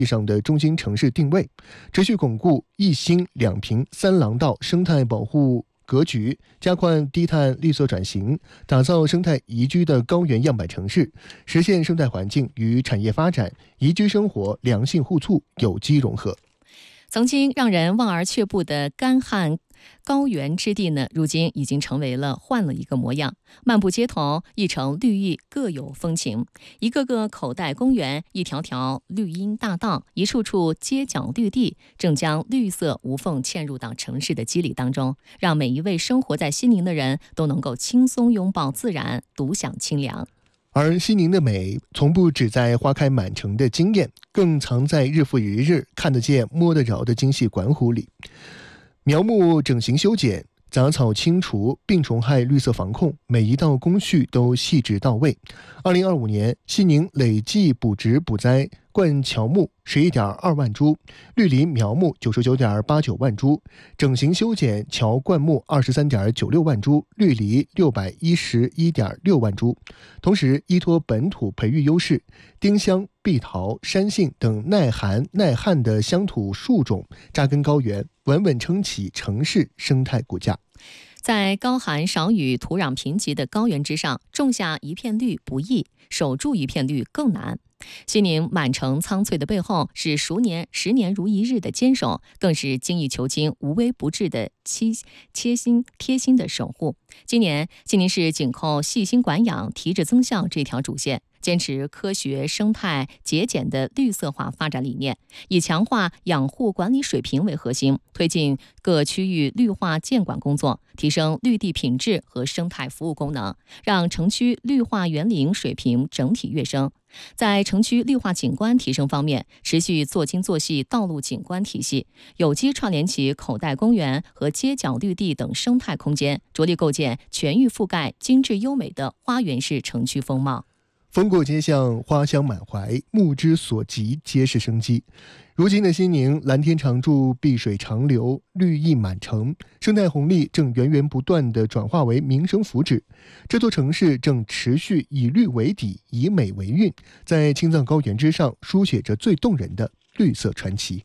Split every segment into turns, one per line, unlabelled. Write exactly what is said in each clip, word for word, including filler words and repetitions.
上的中心城市定位，持续巩固一星两屏三廊道生态保护格局，加快低碳绿色转型，打造生态宜居的高原样板城市，实现生态环境与产业发展、宜居生活良性互促、有机融合。
曾经让人望而却步的干旱高原之地呢，如今已经成为了换了一个模样。漫步街头，一城绿意各有风情，一个个口袋公园，一条条绿荫大道，一处处街角绿地，正将绿色无缝嵌入到城市的肌理当中，让每一位生活在西宁的人都能够轻松拥抱自然，独享清凉。
而西宁的美从不只在花开满城的惊艳，更藏在日复一日看得见摸得着的精细管理里。苗木整形修剪，杂草清除，病虫害绿色防控，每一道工序都细致到位。二零二五年，西宁累计补植补栽灌乔木十一点二万株，绿林苗木九十九点八九万株，整形修剪乔灌木二十三点九六万株，绿篱六百一十一点六万株。同时，依托本土培育优势，丁香、碧桃、山杏等耐寒耐旱的乡土树种扎根高原，稳稳撑起城市生态骨架。
在高寒少雨、土壤贫瘠的高原之上，种下一片绿不易，守住一片绿更难。西宁满城苍翠的背后，是熟年十年如一日的坚守，更是精益求精、无微不至的切心贴心的守护。今年，西宁市紧扣细心管养、提质增效这条主线，坚持科学、生态、节俭的绿色化发展理念，以强化养护管理水平为核心，推进各区域绿化建管工作，提升绿地品质和生态服务功能，让城区绿化园林水平整体跃升。在城区绿化景观提升方面，持续做精做细道路景观体系，有机串联起口袋公园和街角绿地等生态空间，着力构建全域覆盖、精致优美的花园式城区风貌。
风过街巷，花香满怀，目之所及皆是生机。如今的西宁，蓝天常驻，碧水长流，绿意满城，生态红利正源源不断地转化为民生福祉。这座城市正持续以绿为底，以美为韵，在青藏高原之上书写着最动人的绿色传奇。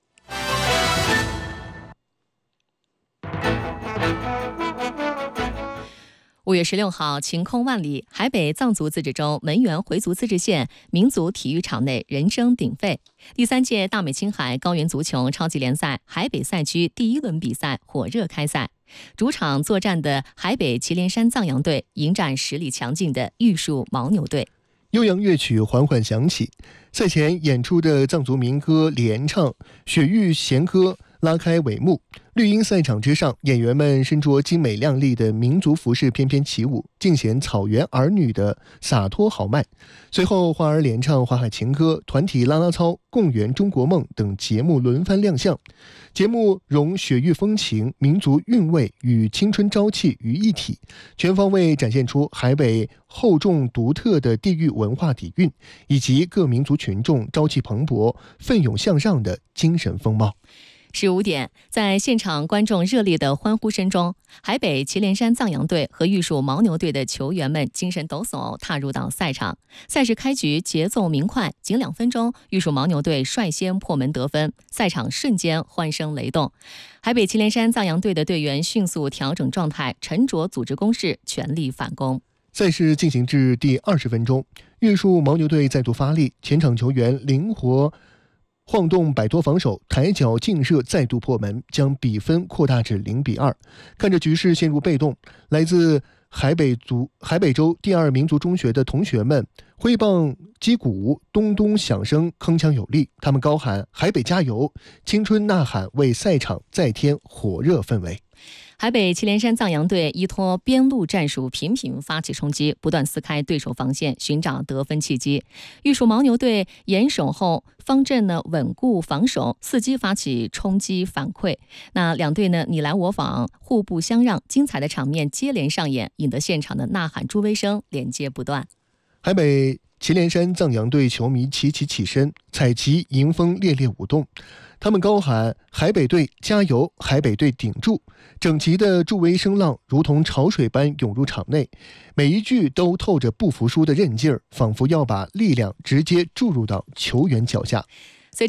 五月十六号，晴空万里，海北藏族自治州门源回族自治县民族体育场内人声鼎沸。第三届大美青海高原足球超级联赛海北赛区第一轮比赛火热开赛，主场作战的海北祁连山藏羊队迎战实力强劲的玉树牦牛队。
悠扬乐曲缓缓响起，赛前演出的藏族民歌联唱、雪域弦歌拉开帷幕。绿茵赛场之上，演员们身着精美亮丽的民族服饰翩翩起舞，尽显草原儿女的洒脱豪迈。随后，花儿联唱华海情歌、团体啦啦操、共圆中国梦等节目轮番亮相。节目融雪域风情、民族韵味与青春朝气于一体，全方位展现出海北厚重独特的地域文化底蕴，以及各民族群众朝气蓬勃、奋勇向上的精神风貌。
十五点，在现场观众热烈的欢呼声中，海北祁连山藏羊队和玉树牦牛队的球员们精神抖擞踏入到赛场。赛事开局节奏明快，仅两分钟，玉树牦牛队率先破门得分，赛场瞬间欢声雷动。海北祁连山藏羊队的队员迅速调整状态，沉着组织攻势，全力反攻。
赛事进行至第二十分钟，玉树牦牛队再度发力，前场球员灵活晃动摆脱防守，抬脚劲射再度破门，将比分扩大至零比二。看着局势陷入被动，来自海北族海北州第二民族中学的同学们挥棒击鼓，咚咚响声铿锵有力。他们高喊“海北加油”，青春呐喊为赛场再添火热氛围。
海北祁连山藏羊队依托边路战术频频发起冲击，不断撕开对手防线，寻找得分契机。玉树牦牛队严守后方阵呢稳固防守，伺机发起冲击反馈。那两队呢你来我往，互不相让，精彩的场面接连上演，引得现场的呐喊助威声连接不断。
海北祁连山藏羊队球迷齐齐起身，彩旗迎风烈烈舞动，他们高喊海北队加油，海北队顶住。整齐的助威声浪如同潮水般涌入场内，每一句都透着不服输的韧劲儿，仿佛要把力量直接注入到球员脚下。